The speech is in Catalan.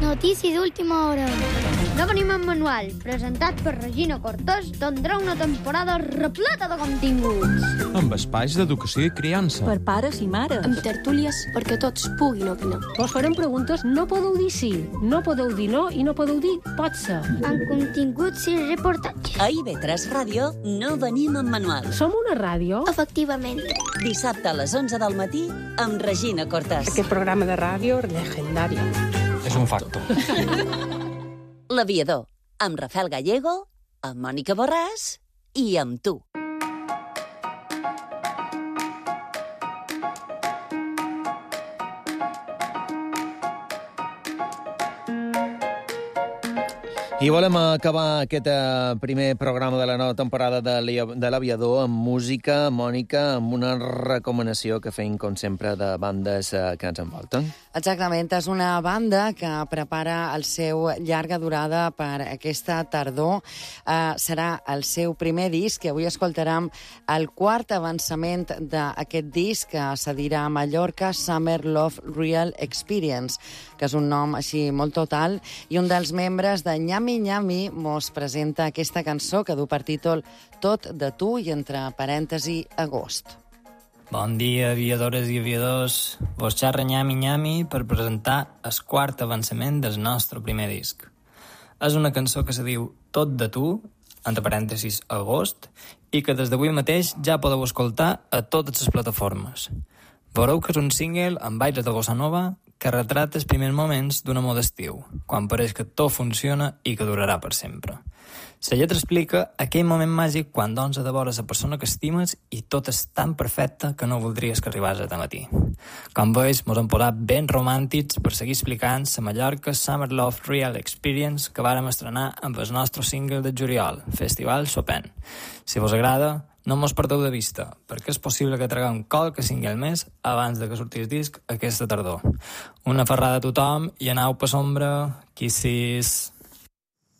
Notícies d'última hora. No venim en manual, presentat per Regina Cortés, tindrà una temporada repleta de continguts. Amb espais d'educació i criança. Per pares i mares. Amb tertúlies perquè tots puguin opinar. Vos farem preguntes, no podeu dir sí, no podeu dir no i no podeu dir pot ser. Amb continguts i reportatges. A IB3 Ràdio no venim en manual. Som una ràdio? Efectivament. Dissabte a les 11 del matí amb Regina Cortés. Aquest programa de ràdio legendari. És un facto. L'Aviador, amb Rafael Gallego, amb Mònica Borràs i amb tu. I volem acabar aquest primer programa de la nova temporada de l'Aviador amb música, Mònica, amb una recomanació que fem, com sempre, de bandes que ens envolten. Exactament, és una banda que prepara el seu llarga durada per aquesta tardor. Serà el seu primer disc, i avui escoltarem el quart avançament d'aquest disc, que cedirà a Mallorca, Summer Love Real Experience, que és un nom així molt total, i un dels membres de Nyami Nyami mos presenta aquesta cançó que du per títol Tot de tu i entre parèntesi agost. Bon dia, aviadores i aviadors. Vos xerra Nyami Nyami per presentar el quart avançament del nostre primer disc. És una cançó que se diu Tot de tu, entre parèntesis agost, i que des d'avui mateix ja podeu escoltar a totes les plataformes. Veureu que és un single amb aires de bossa nova que retrata els primers moments d'un amor d'estiu, quan pareix que tot funciona i que durarà per sempre. La lletra explica aquell moment màgic quan doncs de vora la persona que estimes i tot és tan perfecte que no voldries que arribés a matí. Com veus, mos hem posat ben romàntics per seguir explicant la Mallorca Summer Love Real Experience que vàrem estrenar amb el nostre single de juliol, Festival Chopin. Si vos agrada, no mos perdeu de vista, perquè és possible que traguem qualque single més abans de que surti el disc aquesta tardor. Una ferrada a tothom i anau per sombra, kisses...